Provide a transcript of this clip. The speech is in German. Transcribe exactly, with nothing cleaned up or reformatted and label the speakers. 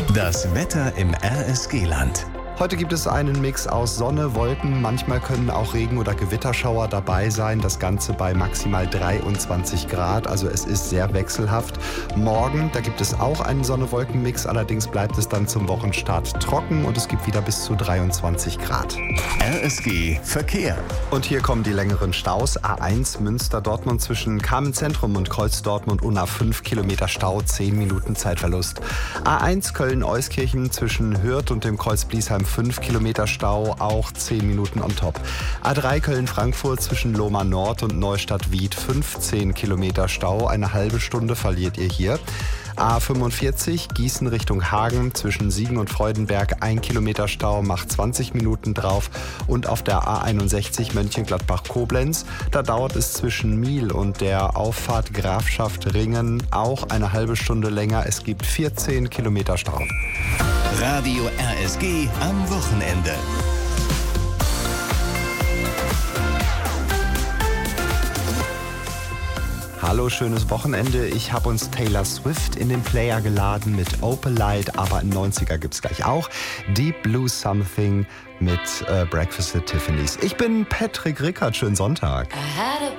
Speaker 1: Das Wetter im R S G-Land.
Speaker 2: Heute gibt es einen Mix aus Sonne, Wolken, manchmal können auch Regen- oder Gewitterschauer dabei sein. Das Ganze bei maximal dreiundzwanzig Grad, also es ist sehr wechselhaft. Morgen, da gibt es auch einen Sonne-Wolken-Mix, allerdings bleibt es dann zum Wochenstart trocken und es gibt wieder bis zu dreiundzwanzig Grad.
Speaker 1: R S G Verkehr.
Speaker 2: Und hier kommen die längeren Staus. A eins Münster-Dortmund zwischen Kamenz-Zentrum und Kreuz-Dortmund-Unna fünf Kilometer Stau, zehn Minuten Zeitverlust. A eins Köln-Euskirchen zwischen Hürth und dem Kreuz Bliesheim fünf Kilometer Stau, auch zehn Minuten on top. A drei Köln-Frankfurt zwischen Lohmar Nord und Neustadt-Wied fünfzehn Kilometer Stau, eine halbe Stunde verliert ihr hier. A fünfundvierzig Gießen Richtung Hagen zwischen Siegen und Freudenberg ein Kilometer Stau, macht zwanzig Minuten drauf. Und auf der A einundsechzig Mönchengladbach-Koblenz, da dauert es zwischen Miel und der Auffahrt Grafschaft Ringen auch eine halbe Stunde länger. Es gibt vierzehn Kilometer Stau.
Speaker 1: Radio R S G am Wochenende.
Speaker 2: Hallo, schönes Wochenende. Ich habe uns Taylor Swift in den Player geladen mit Opalite, aber im neunziger gibt es gleich auch Deep Blue Something mit äh, Breakfast at Tiffany's. Ich bin Patrick Rickert, schönen Sonntag.
Speaker 3: I had a